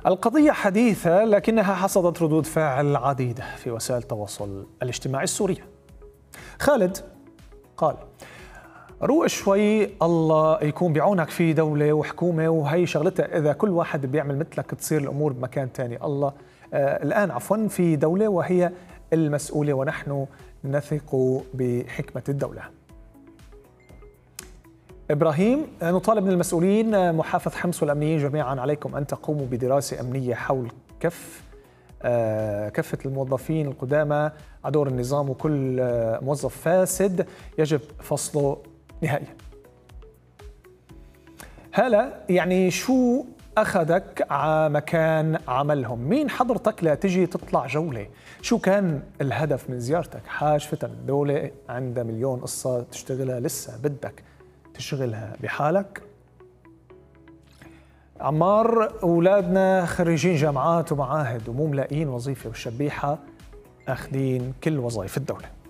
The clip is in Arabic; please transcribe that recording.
القضية حديثة لكنها حصدت ردود فعل عديدة في وسائل التواصل الاجتماعي السورية. خالد قال: روق شوي، الله يكون بعونك في دولة وحكومة وهي شغلتها، إذا كل واحد بيعمل مثلك تصير الأمور بمكان تاني. الله الآن عفوا في دولة وهي المسؤولة ونحن نثق بحكمة الدولة. إبراهيم: نطالب من المسؤولين محافظ حمص والأمنيين جميعا عليكم أن تقوموا بدراسة أمنية حول كافة الموظفين القدامى على دور النظام، وكل موظف فاسد يجب فصله نهائيا. هلا يعني شو أخذك على مكان عملهم؟ مين حضرتك لا تجي تطلع جولة؟ شو كان الهدف من زيارتك؟ حاج فتن، دولة عندها مليون قصة تشتغلها، لسه بدك تشغلها بحالك؟ عمار: أولادنا خريجين جامعات ومعاهد ومو ملاقيين وظيفة، والشبيحة أخذين كل وظائف الدولة.